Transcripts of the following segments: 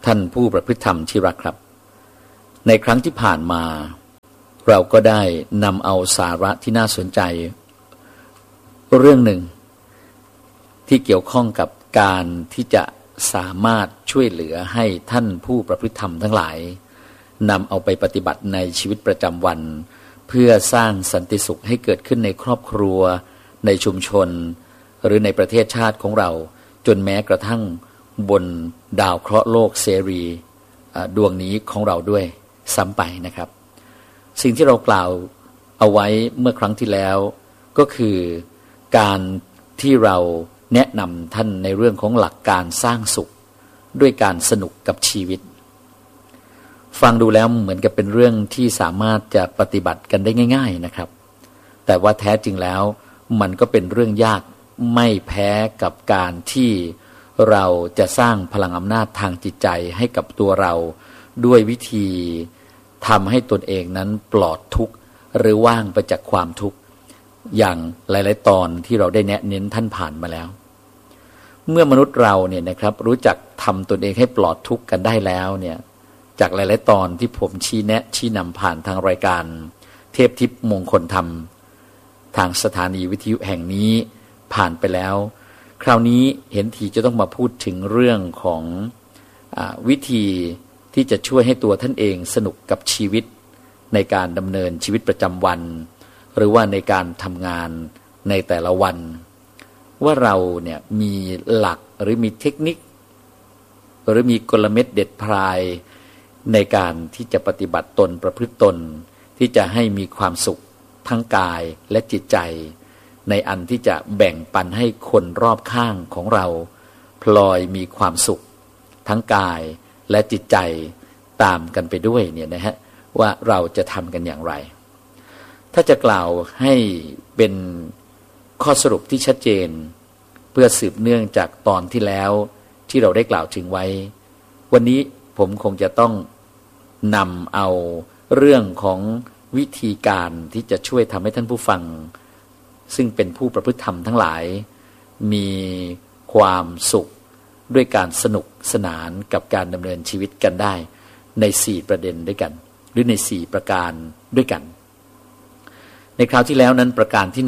ท่านผู้ประพฤติธรรมที่รักครับในครั้งที่ผ่านมาเราก็ได้นำเอาสาระที่น่าสนใจเรื่องหนึ่งที่เกี่ยวข้องกับการที่จะสามารถช่วยเหลือให้ท่านผู้ประพฤติธรรมทั้งหลายนำเอาไปปฏิบัติในชีวิตประจำวันเพื่อสร้างสันติสุขให้เกิดขึ้นในครอบครัวในชุมชนหรือในประเทศชาติของเราจนแม้กระทั่งบนดาวเคราะห์โลกเสรีดวงนี้ของเราด้วยซ้ำไปนะครับสิ่งที่เรากล่าวเอาไว้เมื่อครั้งที่แล้วก็คือการที่เราแนะนำท่านในเรื่องของหลักการสร้างสุขด้วยการสนุกกับชีวิตฟังดูแล้วเหมือนกับเป็นเรื่องที่สามารถจะปฏิบัติกันได้ง่ายๆนะครับแต่ว่าแท้จริงแล้วมันก็เป็นเรื่องยากไม่แพ้กับการที่เราจะสร้างพลังอำนาจทางจิตใจให้กับตัวเราด้วยวิธีทำให้ตนเองนั้นปลอดทุกข์หรือว่างไปจากความทุกข์อย่างหลายๆตอนที่เราได้แนะเน้นท่านผ่านมาแล้วเมื่อมนุษย์เราเนี่ยนะครับรู้จักทำตนเองให้ปลอดทุกข์กันได้แล้วเนี่ยจากหลายๆตอนที่ผมชี้แนะชี้นำผ่านทางรายการเทพทิพย์มงคลธรรมทางสถานีวิทยุแห่งนี้ผ่านไปแล้วคราวนี้เห็นทีจะต้องมาพูดถึงเรื่องของวิธีที่จะช่วยให้ตัวท่านเองสนุกกับชีวิตในการดำเนินชีวิตประจำวันหรือว่าในการทำงานในแต่ละวันว่าเราเนี่ยมีหลักหรือมีเทคนิคหรือมีกลเม็ดเด็ดพรายในการที่จะปฏิบัติตนประพฤติตนที่จะให้มีความสุขทั้งกายและจิตใจในอันที่จะแบ่งปันให้คนรอบข้างของเราพลอยมีความสุขทั้งกายและจิตใจตามกันไปด้วยเนี่ยนะฮะว่าเราจะทำกันอย่างไรถ้าจะกล่าวให้เป็นข้อสรุปที่ชัดเจนเพื่อสืบเนื่องจากตอนที่แล้วที่เราได้กล่าวถึงไว้วันนี้ผมคงจะต้องนำเอาเรื่องของวิธีการที่จะช่วยทำให้ท่านผู้ฟังซึ่งเป็นผู้ประพฤติธรรมทั้งหลายมีความสุขด้วยการสนุกสนานกับการดำเนินชีวิตกันได้ใน4ประเด็นด้วยกันหรือใน4ประการด้วยกันในคราวที่แล้วนั้นประการที่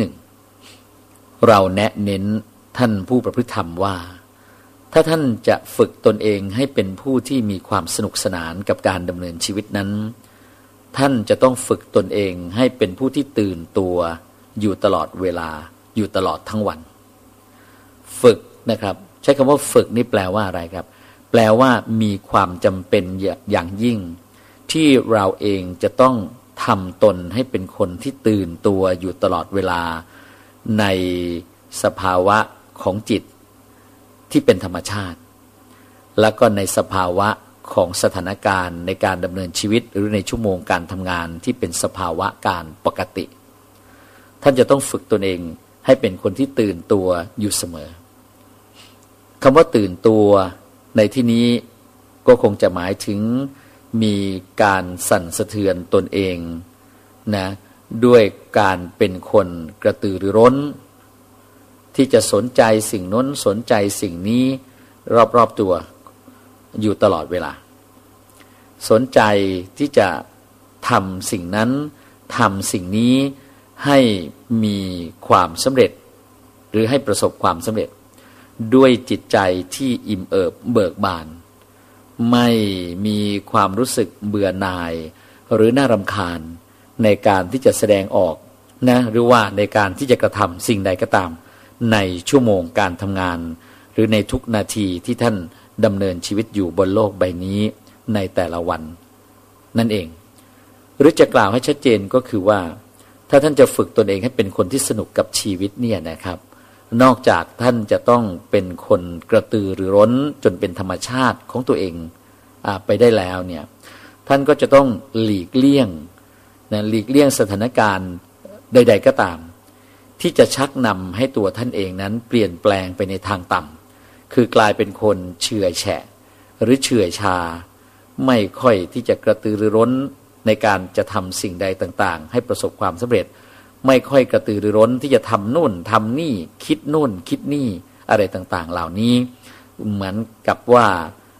1เราแนะเน้นท่านผู้ประพฤติธรรมว่าถ้าท่านจะฝึกตนเองให้เป็นผู้ที่มีความสนุกสนานกับการดำเนินชีวิตนั้นท่านจะต้องฝึกตนเองให้เป็นผู้ที่ตื่นตัวอยู่ตลอดเวลาอยู่ตลอดทั้งวันฝึกนะครับใช้คำว่าฝึกนี่แปลว่าอะไรครับแปลว่ามีความจำเป็นอย่างยิ่งที่เราเองจะต้องทำตนให้เป็นคนที่ตื่นตัวอยู่ตลอดเวลาในสภาวะของจิตที่เป็นธรรมชาติแล้วก็ในสภาวะของสถานการณ์ในการดำเนินชีวิตหรือในชั่วโมงการทำงานที่เป็นสภาวะการปกติท่านจะต้องฝึกตนเองให้เป็นคนที่ตื่นตัวอยู่เสมอคำว่าตื่นตัวในที่นี้ก็คงจะหมายถึงมีการสั่นสะเทือนตนเองนะด้วยการเป็นคนกระตือรือร้นที่จะสนใจสิ่งนั้นสนใจสิ่งนี้รอบๆตัวอยู่ตลอดเวลาสนใจที่จะทำสิ่งนั้นทำสิ่งนี้ให้มีความสำเร็จหรือให้ประสบความสำเร็จด้วยจิตใจที่อิ่มเอิบเบิกบานไม่มีความรู้สึกเบื่อหน่ายหรือน่ารำคาญในการที่จะแสดงออกนะหรือว่าในการที่จะกระทำสิ่งใดก็ตามในชั่วโมงการทำงานหรือในทุกนาทีที่ท่านดำเนินชีวิตอยู่บนโลกใบนี้ในแต่ละวันนั่นเองหรือจะกล่าวให้ชัดเจนก็คือว่าถ้าท่านจะฝึกตนเองให้เป็นคนที่สนุกกับชีวิตเนี่ยนะครับนอกจากท่านจะต้องเป็นคนกระตือรือร้นจนเป็นธรรมชาติของตัวเองไปได้แล้วเนี่ยท่านก็จะต้องหลีกเลี่ยงสถานการณ์ใดๆก็ตามที่จะชักนำให้ตัวท่านเองนั้นเปลี่ยนแปลงไปในทางต่ำคือกลายเป็นคนเฉื่อยแฉะหรือเฉื่อยชาไม่ค่อยที่จะกระตือรือร้นในการจะทำสิ่งใดต่างๆให้ประสบความสำเร็จไม่ค่อยกระตือรือร้นที่จะทำนู่นทำนี่คิดนู่นคิดนี่อะไรต่างๆเหล่านี้เหมือนกับว่า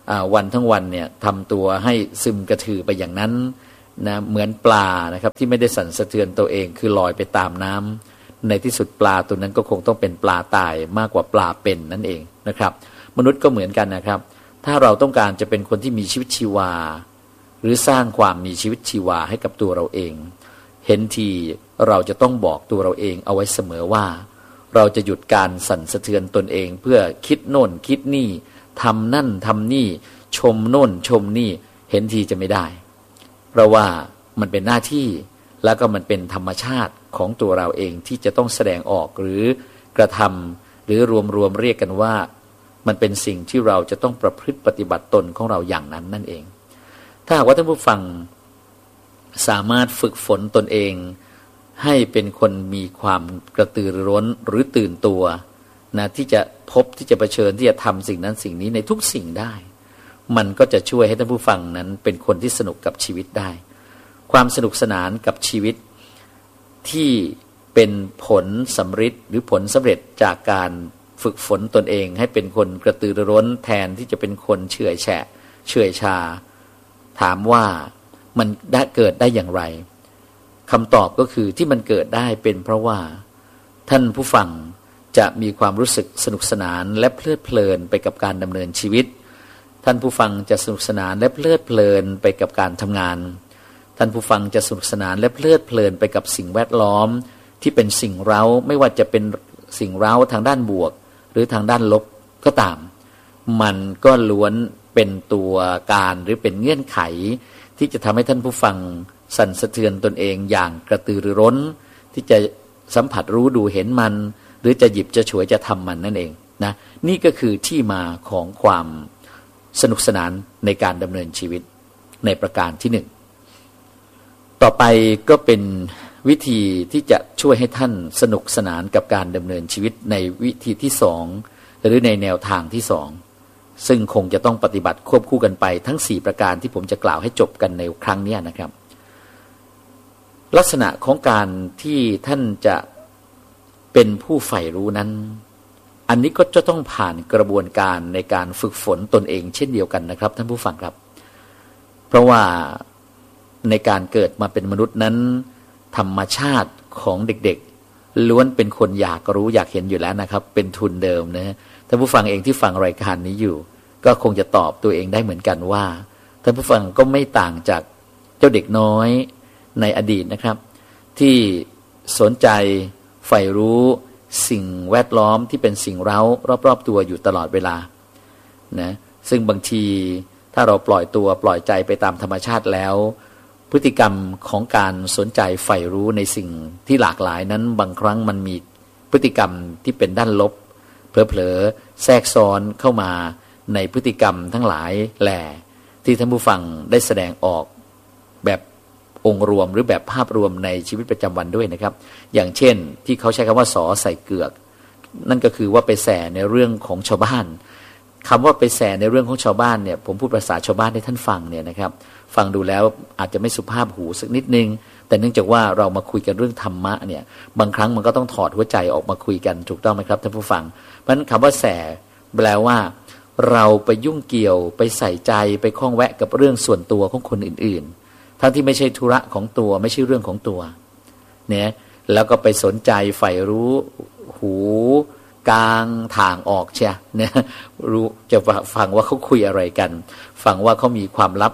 วันทั้งวันเนี่ยทำตัวให้ซึมกระถือไปอย่างนั้นนะเหมือนปลานะครับที่ไม่ได้สั่นสะเทือนตัวเองคือลอยไปตามน้ำในที่สุดปลาตัวนั้นก็คงต้องเป็นปลาตายมากกว่าปลาเป็นนั่นเองนะครับมนุษย์ก็เหมือนกันนะครับถ้าเราต้องการจะเป็นคนที่มีชีวิตชีวาหรือสร้างความมีชีวิตชีวาให้กับตัวเราเองเห็นทีเราจะต้องบอกตัวเราเองเอาไว้เสมอว่าเราจะหยุดการสั่นสะเทือนตนเองเพื่อคิดโน่นคิดนี่ทำนั่นทำนี่ชมโน่นชมนี่เห็นทีจะไม่ได้เพราะว่ามันเป็นหน้าที่แล้วก็มันเป็นธรรมชาติของตัวเราเองที่จะต้องแสดงออกหรือกระทำหรือรวมเรียกกันว่ามันเป็นสิ่งที่เราจะต้องประพฤติปฏิบัติตนของเราอย่างนั้นนั่นเองถ้าหากว่าท่านผู้ฟังสามารถฝึกฝนตนเองให้เป็นคนมีความกระตือรือร้นหรือตื่นตัวนะที่จะพบที่จะเผชิญที่จะทำสิ่งนั้นสิ่งนี้ในทุกสิ่งได้มันก็จะช่วยให้ท่านผู้ฟังนั้นเป็นคนที่สนุกกับชีวิตได้ความสนุกสนานกับชีวิตที่เป็นผลสำฤทธิ์หรือผลสำเร็จจากการฝึกฝนตนเองให้เป็นคนกระตือรือร้นแทนที่จะเป็นคนเฉื่อยแฉะเฉื่อยชาถามว่ามันได้เกิดได้อย่างไรคำตอบก็คือที่มันเกิดได้เป็นเพราะว่าท่านผู้ฟังจะมีความรู้สึกสนุกสนานและเพลิดเพลินไปกับการดำเนินชีวิตท่านผู้ฟังจะสนุกสนานและเพลิดเพลินไปกับการทำงานท่านผู้ฟังจะสนุกสนานและเพลิดเพลินไปกับสิ่งแวดล้อมที่เป็นสิ่งเร้าไม่ว่าจะเป็นสิ่งเร้าทางด้านบวกหรือทางด้านลบก็ตามมันก็ล้วนเป็นตัวการหรือเป็นเงื่อนไขที่จะทำให้ท่านผู้ฟังสั่นสะเทือนตนเองอย่างกระตือรือร้นที่จะสัมผัสรู้ดูเห็นมันหรือจะหยิบจะฉวยจะทำมันนั่นเองนะนี่ก็คือที่มาของความสนุกสนานในการดำเนินชีวิตในประการที่หนึ่งต่อไปก็เป็นวิธีที่จะช่วยให้ท่านสนุกสนานกับการดำเนินชีวิตในวิธีที่สองหรือในแนวทางที่สองซึ่งคงจะต้องปฏิบัติควบคู่กันไปทั้ง4ประการที่ผมจะกล่าวให้จบกันในครั้งนี้นะครับลักษณะของการที่ท่านจะเป็นผู้ใฝ่รู้นั้นอันนี้ก็จะต้องผ่านกระบวนการในการฝึกฝนตนเองเช่นเดียวกันนะครับท่านผู้ฟังครับเพราะว่าในการเกิดมาเป็นมนุษย์นั้นธรรมชาติของเด็กๆล้วนเป็นคนอยากรู้อยากเห็นอยู่แล้วนะครับเป็นทุนเดิมนะท่านผู้ฟังเองที่ฟังรายการนี้อยู่ก็คงจะตอบตัวเองได้เหมือนกันว่าท่านผู้ฟังก็ไม่ต่างจากเจ้าเด็กน้อยในอดีตนะครับที่สนใจใฝ่รู้สิ่งแวดล้อมที่เป็นสิ่งเร้ารอบๆตัวอยู่ตลอดเวลานะซึ่งบางทีถ้าเราปล่อยตัวปล่อยใจไปตามธรรมชาติแล้วพฤติกรรมของการสนใจใฝ่รู้ในสิ่งที่หลากหลายนั้นบางครั้งมันมีพฤติกรรมที่เป็นด้านลบเผลอๆแทรกซ้อนเข้ามาในพฤติกรรมทั้งหลายแหล่ที่ท่านผู้ฟังได้แสดงออกแบบองค์รวมหรือแบบภาพรวมในชีวิตประจำวันด้วยนะครับอย่างเช่นที่เขาใช้คำว่าสอใส่เกือกนั่นก็คือว่าไปแส่ในเรื่องของชาวบ้านคำว่าไปแส่ในเรื่องของชาวบ้านเนี่ยผมพูดภาษาชาวบ้านให้ท่านฟังเนี่ยนะครับฟังดูแล้วอาจจะไม่สุภาพหูสักนิดนึงแต่เนื่องจากว่าเรามาคุยกันเรื่องธรรมะเนี่ยบางครั้งมันก็ต้องถอดหัวใจออกมาคุยกันถูกต้องไหมครับท่านผู้ฟังเพราะฉะนั้นคำว่าแส่แปลว่าเราไปยุ่งเกี่ยวไปใส่ใจไปข้องแวะกับเรื่องส่วนตัวของคนอื่นๆทั้งที่ไม่ใช่ธุระของตัวไม่ใช่เรื่องของตัวเนี่ยแล้วก็ไปสนใจใฝ่รู้หูกลางทางออกเชียเนี่ยรู้จะฟังว่าเขาคุยอะไรกันฟังว่าเขามีความลับ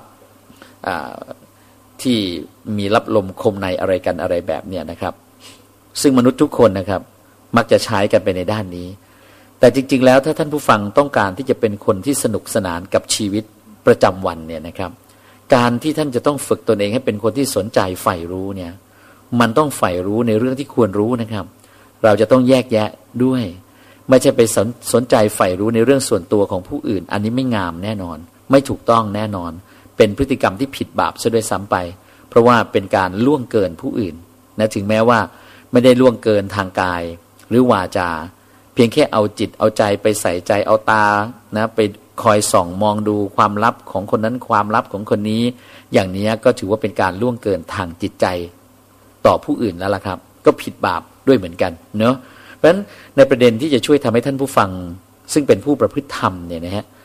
ที่มีลับลมคมในอะไรกันอะไรแบบเนี้ยนะครับซึ่งมนุษย์ทุกคนนะครับมักจะใช้กันไปในด้านนี้แต่จริงๆแล้วถ้าท่านผู้ฟังต้องการที่จะเป็นคนที่สนุกสนานกับชีวิตประจำวันเนี่ยนะครับการที่ท่านจะต้องฝึกตนเองให้เป็นคนที่สนใจใฝ่รู้เนี่ยมันต้องใฝ่รู้ในเรื่องที่ควรรู้นะครับเราจะต้องแยกแยะด้วยไม่ใช่ไปสนใจใฝ่รู้ในเรื่องส่วนตัวของผู้อื่นอันนี้ไม่งามแน่นอนไม่ถูกต้องแน่นอนเป็นพฤติกรรมที่ผิดบาปซะด้วยซ้ำไปเพราะว่าเป็นการล่วงเกินผู้อื่นนะถึงแม้ว่าไม่ได้ล่วงเกินทางกายหรือวาจาเพียงแค่เอาจิตเอาใจไปใส่ใจเอาตานะไปคอยส่องมองดูความลับของคนนั้นความลับของคนนี้อย่างนี้ก็ถือว่าเป็นการล่วงเกินทางจิตใจต่อผู้อื่นแล้วล่ะครับก็ผิดบาปด้วยเหมือนกันเนาะเพราะฉะนั้นในประเด็นที่จะช่วยทำให้ท่านผู้ฟังซึ่งเป็นผู้ประพฤติธรรมเนี่ยนะฮะ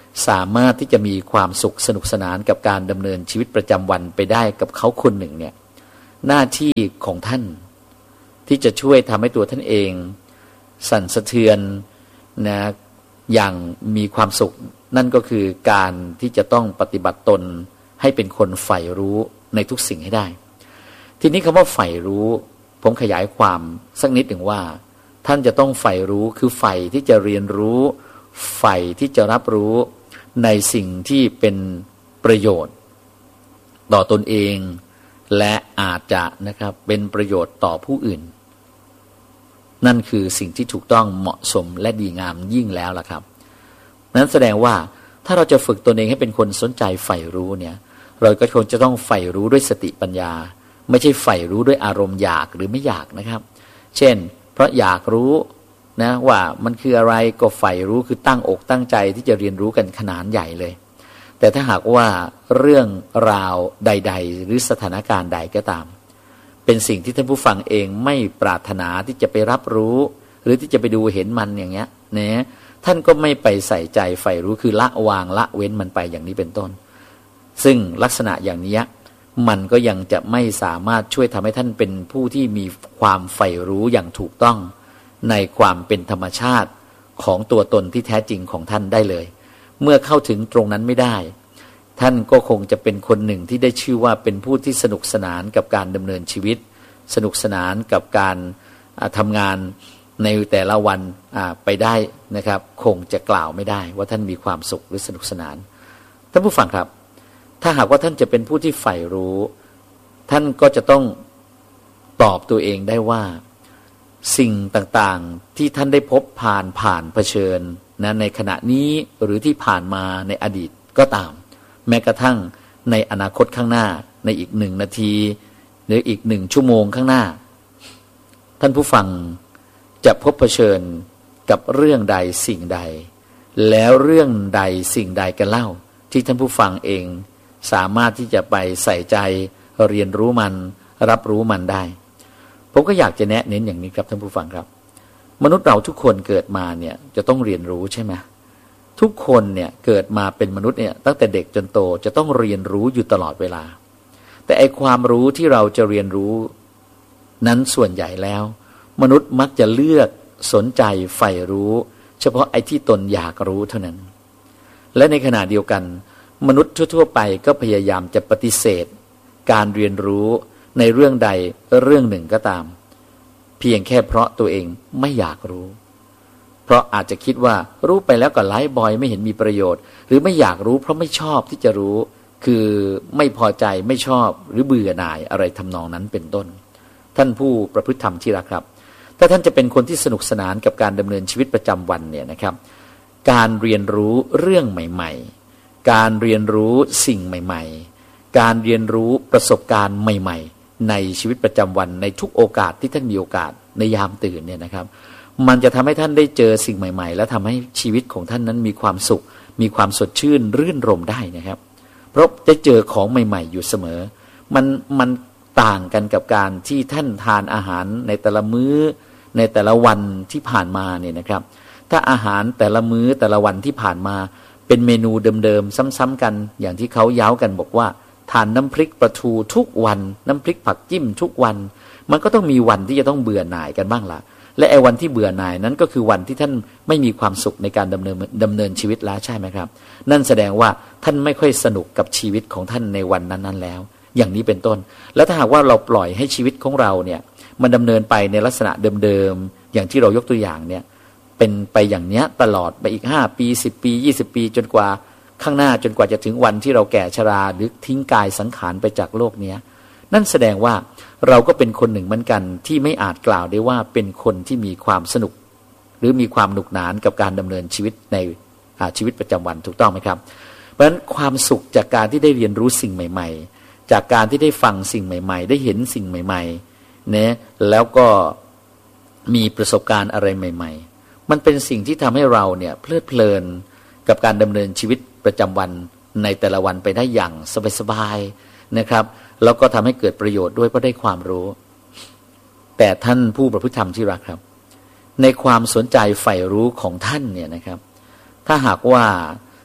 สามารถที่จะมีความสุขสนุกสนานกับการดำเนินชีวิตประจำวันไปได้กับเขาคนหนึ่งเนี่ยหน้าที่ของท่านที่จะช่วยทำให้ตัวท่านเองสั่นสะเทือนนะอย่างมีความสุขนั่นก็คือการที่จะต้องปฏิบัติตนให้เป็นคนใฝ่รู้ในทุกสิ่งให้ได้ทีนี้คำว่าใฝ่รู้ผมขยายความสักนิดหนึ่งว่าท่านจะต้องใฝ่รู้คือใฝ่ที่จะเรียนรู้ใฝ่ที่จะรับรู้ในสิ่งที่เป็นประโยชน์ต่อตนเองและอาจจะนะครับเป็นประโยชน์ต่อผู้อื่นนั่นคือสิ่งที่ถูกต้องเหมาะสมและดีงามยิ่งแล้วล่ะครับนั้นแสดงว่าถ้าเราจะฝึกตนเองให้เป็นคนสนใจใฝ่รู้เนี่ยเราก็คงจะต้องใฝ่รู้ด้วยสติปัญญาไม่ใช่ใฝ่รู้ด้วยอารมณ์อยากหรือไม่อยากนะครับเช่นเพราะอยากรู้นะว่ามันคืออะไรก็ใฝ่รู้คือตั้งอกตั้งใจที่จะเรียนรู้กันขนาดใหญ่เลยแต่ถ้าหากว่าเรื่องราวใดๆหรือสถานการณ์ใดก็ตามเป็นสิ่งที่ท่านผู้ฟังเองไม่ปรารถนาที่จะไปรับรู้หรือที่จะไปดูเห็นมันอย่างเงี้ยนะท่านก็ไม่ไปใส่ใจใฝ่รู้คือละวางละเว้นมันไปอย่างนี้เป็นต้นซึ่งลักษณะอย่างนี้มันก็ยังจะไม่สามารถช่วยทำให้ท่านเป็นผู้ที่มีความใฝ่รู้อย่างถูกต้องในความเป็นธรรมชาติของตัวตนที่แท้จริงของท่านได้เลยเมื่อเข้าถึงตรงนั้นไม่ได้ท่านก็คงจะเป็นคนหนึ่งที่ได้ชื่อว่าเป็นผู้ที่สนุกสนานกับการดำเนินชีวิตสนุกสนานกับการทำงานในแต่ละวันไปได้นะครับคงจะกล่าวไม่ได้ว่าท่านมีความสุขหรือสนุกสนานท่านผู้ฟังครับถ้าหากว่าท่านจะเป็นผู้ที่ใฝ่รู้ท่านก็จะต้องตอบตัวเองได้ว่าสิ่งต่างๆที่ท่านได้พบผ่านเผชิญนะในขณะนี้หรือที่ผ่านมาในอดีตก็ตามแม้กระทั่งในอนาคตข้างหน้าในอีก1 นาทีหรืออีก1 ชั่วโมงข้างหน้าท่านผู้ฟังจะพบเผชิญกับเรื่องใดสิ่งใดแล้วเรื่องใดสิ่งใดกันเล่าที่ท่านผู้ฟังเองสามารถที่จะไปใส่ใจเรียนรู้มันรับรู้มันได้ผมก็อยากจะแนะเน้นอย่างนี้ครับท่านผู้ฟังครับมนุษย์เราทุกคนเกิดมาเนี่ยจะต้องเรียนรู้ใช่ไหมทุกคนเนี่ยเกิดมาเป็นมนุษย์เนี่ยตั้งแต่เด็กจนโตจะต้องเรียนรู้อยู่ตลอดเวลาแต่ไอความรู้ที่เราจะเรียนรู้นั้นส่วนใหญ่แล้วมนุษย์มักจะเลือกสนใจใฝ่รู้เฉพาะไอ้ที่ตนอยากรู้เท่านั้นและในขณะเดียวกันมนุษย์ทั่วๆไปก็พยายามจะปฏิเสธการเรียนรู้ในเรื่องใดเรื่องหนึ่งก็ตามเพียงแค่เพราะตัวเองไม่อยากรู้เพราะอาจจะคิดว่ารู้ไปแล้วก็ไร้บอยไม่เห็นมีประโยชน์หรือไม่อยากรู้เพราะไม่ชอบที่จะรู้คือไม่พอใจไม่ชอบหรือเบื่อหน่ายอะไรทำนองนั้นเป็นต้นท่านผู้ประพฤติธรรมที่รักครับถ้าท่านจะเป็นคนที่สนุกสนานกับการดำเนินชีวิตประจำวันเนี่ยนะครับการเรียนรู้เรื่องใหม่ๆการเรียนรู้สิ่งใหม่ๆการเรียนรู้ประสบการณ์ใหม่ๆในชีวิตประจำวันในทุกโอกาสที่ท่านมีโอกาสในยามตื่นเนี่ยนะครับมันจะทำให้ท่านได้เจอสิ่งใหม่ๆและทำให้ชีวิตของท่านนั้นมีความสุขมีความสดชื่นรื่นรมได้นะครับเพราะจะเจอของใหม่ๆอยู่เสมอมันต่างกันกับการที่ท่านทานอาหารในแต่ละมื้อในแต่ละวันที่ผ่านมาเนี่ยนะครับถ้าอาหารแต่ละมื้อแต่ละวันที่ผ่านมาเป็นเมนูเดิมๆซ้ำๆกันอย่างที่เขาย้าวกันบอกว่าทานน้ำพริกปลาทูทุกวันน้ำพริกผักจิ้มทุกวันมันก็ต้องมีวันที่จะต้องเบื่อหน่ายกันบ้างล่ะและไอ้วันที่เบื่อหน่ายนั้นก็คือวันที่ท่านไม่มีความสุขในการดำเนินชีวิตแล้วใช่ไหมครับนั่นแสดงว่าท่านไม่ค่อยสนุกกับชีวิตของท่านในวันนั้นๆแล้วอย่างนี้เป็นต้นแล้วถ้าหากว่าเราปล่อยให้ชีวิตของเราเนี่ยมันดำเนินไปในลักษณะเดิมๆอย่างที่เรายกตัวอย่างเนี่ยเป็นไปอย่างเนี้ยตลอดไปอีก5 ปี10 ปี20 ปีจนกว่าข้างหน้าจนกว่าจะถึงวันที่เราแก่ชราหรือทิ้งกายสังขารไปจากโลกนี้นั่นแสดงว่าเราก็เป็นคนหนึ่งเหมือนกันที่ไม่อาจกล่าวได้ว่าเป็นคนที่มีความสนุกหรือมีความหนุกหนานกับการดำเนินชีวิตในชีวิตประจำวันถูกต้องไหมครับเพราะฉะนั้นความสุขจากการที่ได้เรียนรู้สิ่งใหม่ๆจากการที่ได้ฟังสิ่งใหม่ๆได้เห็นสิ่งใหม่ๆเนี่ยแล้วก็มีประสบการณ์อะไรใหม่ๆมันเป็นสิ่งที่ทำให้เราเนี่ยเพลิดเพลินกับการดำเนินชีวิตประจำวันในแต่ละวันไปได้อย่างสบายๆนะครับแล้วก็ทำให้เกิดประโยชน์ด้วยเพราะได้ความรู้แต่ท่านผู้ประพฤติธรรมที่รักครับในความสนใจใฝ่รู้ของท่านเนี่ยนะครับถ้าหากว่า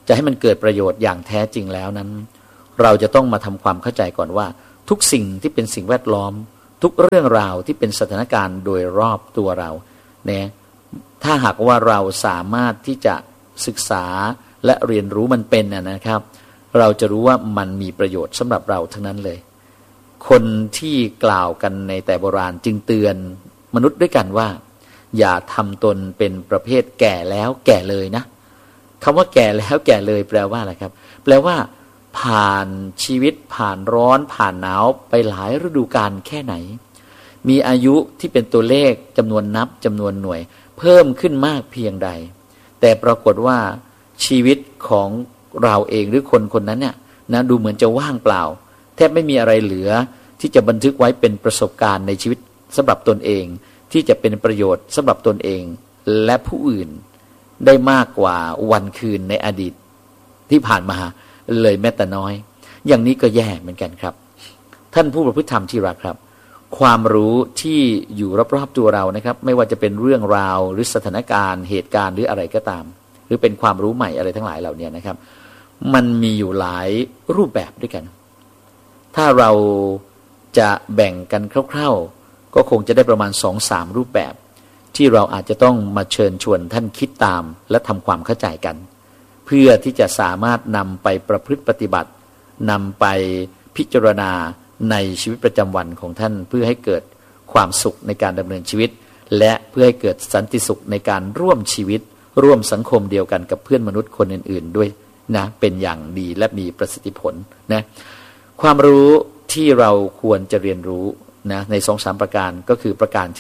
จะให้มันเกิดประโยชน์อย่างแท้จริงแล้วนั้นเราจะต้องมาทำความเข้าใจก่อนว่าทุกสิ่งที่เป็นสิ่งแวดล้อมทุกเรื่องราวที่เป็นสถานการณ์โดยรอบตัวเราเนี่ยถ้าหากว่าเราสามารถที่จะศึกษาและเรียนรู้มันเป็นนะครับเราจะรู้ว่ามันมีประโยชน์สำหรับเราทั้งนั้นเลยคนที่กล่าวกันในแต่โบราณจึงเตือนมนุษย์ด้วยกันว่าอย่าทำตนเป็นประเภทแก่แล้วแก่เลยนะคำว่าแก่แล้วแก่เลยแปลว่าอะไรครับแปลว่าผ่านชีวิตผ่านร้อนผ่านหนาวไปหลายฤดูกาลแค่ไหนมีอายุที่เป็นตัวเลขจำนวนนับจำนวนหน่วยเพิ่มขึ้นมากเพียงใดแต่ปรากฏว่าชีวิตของเราเองหรือคนคนนั้นเนี่ยนะดูเหมือนจะว่างเปล่าแทบไม่มีอะไรเหลือที่จะบันทึกไว้เป็นประสบการณ์ในชีวิตสำหรับตนเองที่จะเป็นประโยชน์สำหรับตนเองและผู้อื่นได้มากกว่าวันคืนในอดีตที่ผ่านมาเลยแม้แต่น้อยอย่างนี้ก็แย่เหมือนกันครับท่านผู้ประพฤติธรรมที่รักครับความรู้ที่อยู่รอบๆตัวเรานะครับไม่ว่าจะเป็นเรื่องราวหรือสถานการณ์เหตุการณ์หรืออะไรก็ตามหรือเป็นความรู้ใหม่อะไรทั้งหลายเหล่านี้นะครับมันมีอยู่หลายรูปแบบด้วยกันถ้าเราจะแบ่งกันคร่าวๆก็คงจะได้ประมาณ 2-3 รูปแบบที่เราอาจจะต้องมาเชิญชวนท่านคิดตามและทำความเข้าใจกันเพื่อที่จะสามารถนำไปประพฤติปฏิบัตินำไปพิจารณาในชีวิตประจำวันของท่านเพื่อให้เกิดความสุขในการดำเนินชีวิตและเพื่อให้เกิดสันติสุขในการร่วมชีวิตร่วมสังคมเดียวกันกับเพื่อนมนุษย์คนอื่นๆด้วยนะเป็นอย่างดีและมีประสิทธิผลนะความรู้ที่เราควรจะเรียนรู้นะใน 2-3 ประการก็คือประการที่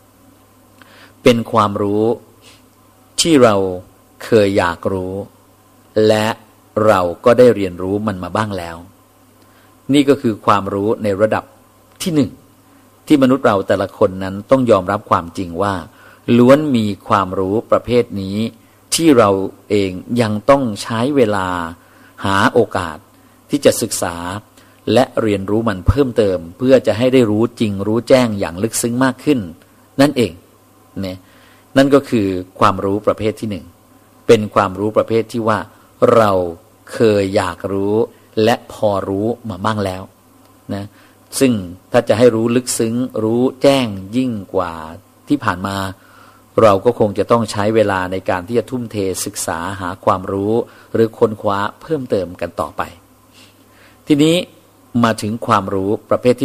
1เป็นความรู้ที่เราเคยอยากรู้และเราก็ได้เรียนรู้มันมาบ้างแล้วนี่ก็คือความรู้ในระดับที่ 1ที่มนุษย์เราแต่ละคนนั้นต้องยอมรับความจริงว่าล้วนมีความรู้ประเภทนี้ที่เราเองยังต้องใช้เวลาหาโอกาสที่จะศึกษาและเรียนรู้มันเพิ่มเติมเพื่อจะให้ได้รู้จริงรู้แจ้งอย่างลึกซึ้งมากขึ้นนั่นเองเนี่ยนั่นก็คือความรู้ประเภทที่ 1เป็นความรู้ประเภทที่ว่าเราเคยอยากรู้และพอรู้มาบ้างแล้วนะซึ่งถ้าจะให้รู้ลึกซึ้งรู้แจ้งยิ่งกว่าที่ผ่านมาเราก็คงจะต้องใช้เวลาในการที่จะทุ่มเทศึกษาหาความรู้หรือค้นคว้าเพิ่มเติมกันต่อไปทีนี้มาถึงความรู้ประเภทที่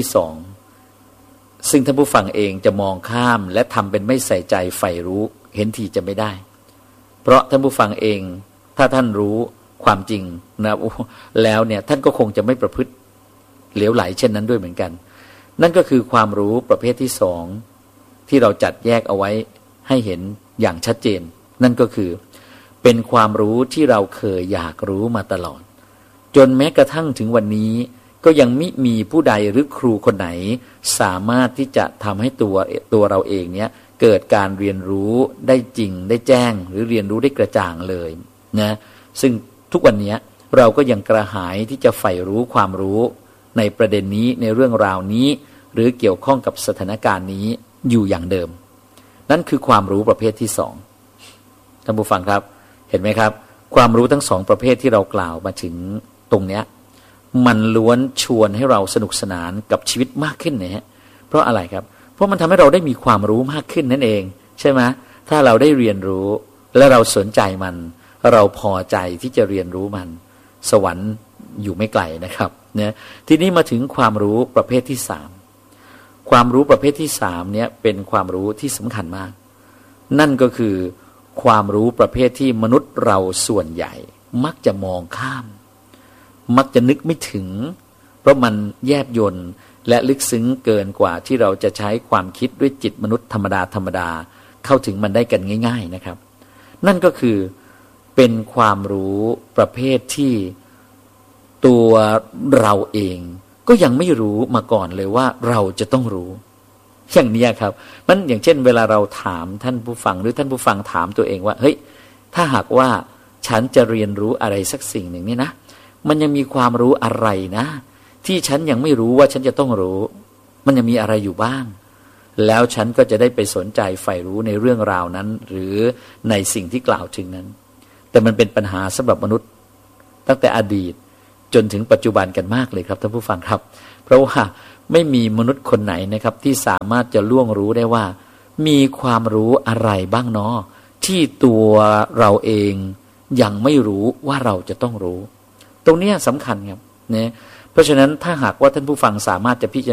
2ซึ่งท่านผู้ฟังเองจะมองข้ามและทำเป็นไม่ใส่ใจใฝ่รู้เห็นทีจะไม่ได้เพราะท่านผู้ฟังเองถ้าท่านรู้ความจริงนะแล้วเนี่ยท่านก็คงจะไม่ประพฤติเหลวไหลเช่นนั้นด้วยเหมือนกันนั่นก็คือความรู้ประเภทที่ 2ที่เราจัดแยกเอาไว้ให้เห็นอย่างชัดเจนนั่นก็คือเป็นความรู้ที่เราเคยอยากรู้มาตลอดจนแม้กระทั่งถึงวันนี้ก็ยังมิมีผู้ใดหรือครูคนไหนสามารถที่จะทำให้ตัวเราเองเนี่ยเกิดการเรียนรู้ได้จริงได้แจ้งหรือเรียนรู้ได้กระจ่างเลยนะซึ่งทุกวันนี้เราก็ยังกระหายที่จะใฝ่รู้ความรู้ในประเด็นนี้ในเรื่องราวนี้หรือเกี่ยวข้องกับสถานการณ์นี้อยู่อย่างเดิมนั่นคือความรู้ประเภทที่ 2ท่านผู้ฟังครับเห็นไหมครับความรู้ทั้ง2ประเภทที่เรากล่าวมาถึงตรงเนี้ยมันล้วนชวนให้เราสนุกสนานกับชีวิตมากขึ้นนะฮะเพราะอะไรครับเพราะมันทำให้เราได้มีความรู้มากขึ้นนั่นเองใช่ไหมถ้าเราได้เรียนรู้และเราสนใจมันเราพอใจที่จะเรียนรู้มันสวรรค์อยู่ไม่ไกลนะครับเนี่ยทีนี้มาถึงความรู้ประเภทที่ 3ความรู้ประเภทที่ 3เนี่ยเป็นความรู้ที่สำคัญมากนั่นก็คือความรู้ประเภทที่มนุษย์เราส่วนใหญ่มักจะมองข้ามมักจะนึกไม่ถึงเพราะมันแยบยลและลึกซึ้งเกินกว่าที่เราจะใช้ความคิดด้วยจิตมนุษย์ธรรมดาเข้าถึงมันได้กันง่ายๆนะครับนั่นก็คือเป็นความรู้ประเภทที่ตัวเราเองก็ยังไม่รู้มาก่อนเลยว่าเราจะต้องรู้อย่างนี้ครับมันอย่างเช่นเวลาเราถามท่านผู้ฟังหรือท่านผู้ฟังถามตัวเองว่าเฮ้ยถ้าหากว่าฉันจะเรียนรู้อะไรสักสิ่งหนึ่งนี่นะมันยังมีความรู้อะไรนะที่ฉันยังไม่รู้ว่าฉันจะต้องรู้มันยังมีอะไรอยู่บ้างแล้วฉันก็จะได้ไปสนใจใฝ่รู้ในเรื่องราวนั้นหรือในสิ่งที่กล่าวถึงนั้นแต่มันเป็นปัญหาสำหรับมนุษย์ตั้งแต่อดีตจนถึงปัจจุบันกันมากเลยครับท่านผู้ฟังครับเพราะว่าไม่มีมนุษย์คนไหนนะครับที่สามารถจะล่วงรู้ได้ว่ามีความรู้อะไรบ้างเนาะที่ตัวเราเองยังไม่รู้ว่าเราจะต้องรู้ตรงนี้สำคัญครับเนี่ยเพราะฉะนั้นถ้าหากว่าท่านผู้ฟังสามารถจะพิจารณา